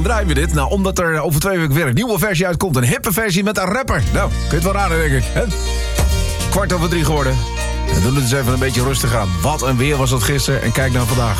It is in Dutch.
waarom draaien we dit? Nou, omdat er over 2 weken weer een nieuwe versie uitkomt. Een hippe versie met een rapper. Nou, kun je het wel raden, denk ik. Hè? 2:15 geworden. We doen het eens even een beetje rustig aan. Wat een weer was dat gisteren. En kijk naar vandaag.